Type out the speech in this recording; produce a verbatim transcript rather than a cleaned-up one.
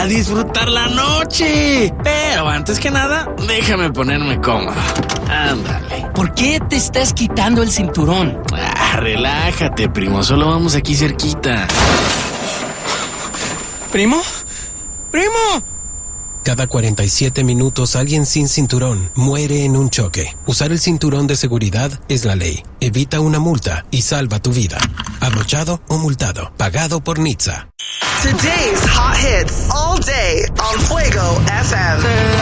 a disfrutar la noche. Pero antes que nada, déjame ponerme cómodo. Ándale. ¿Por qué te estás quitando el cinturón? Ah, relájate, primo. Solo vamos aquí cerquita. ¿Primo? ¡Primo! Cada cuarenta y siete minutos alguien sin cinturón muere en un choque. Usar el cinturón de seguridad es la ley. Evita una multa y salva tu vida. Abrochado o multado. Pagado por N H T S A. Today's hot hits all day on Fuego F M.